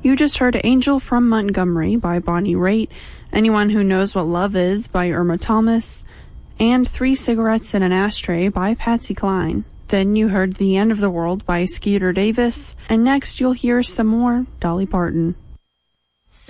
You just heard Angel from Montgomery by Bonnie Raitt, Anyone Who Knows What Love Is by Irma Thomas, and 3 Cigarettes in an Ashtray by Patsy Cline. Then you heard The End of the World by Skeeter Davis, and next you'll hear some more Dolly Parton.